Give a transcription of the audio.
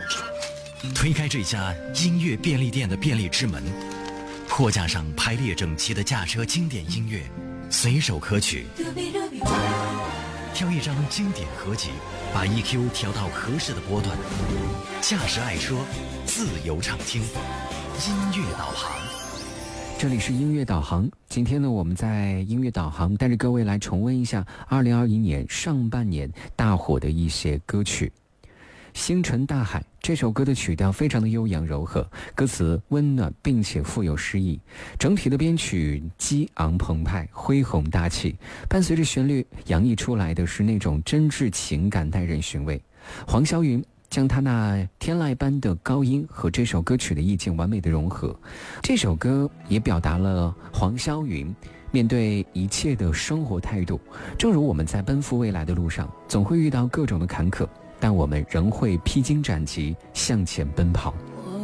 推开这家音乐便利店的便利之门，货架上排列整齐的驾车经典音乐，随手可取。挑一张经典合集，把 EQ 调到合适的波段，驾驶爱车，自由畅听，音乐导航。 这里是音乐导航，今天呢，我们在音乐导航带着各位来重温一下2021年上半年大火的一些歌曲。星辰大海这首歌的曲调非常的悠扬柔和，歌词温暖并且富有诗意，整体的编曲激昂澎湃，恢宏大气，伴随着旋律洋溢出来的是那种真挚情感，耐人寻味。黄霄云将他那天籁般的高音和这首歌曲的意境完美的融合，这首歌也表达了黄霄云面对一切的生活态度。正如我们在奔赴未来的路上，总会遇到各种的坎坷，但我们仍会披荆斩棘向前奔跑。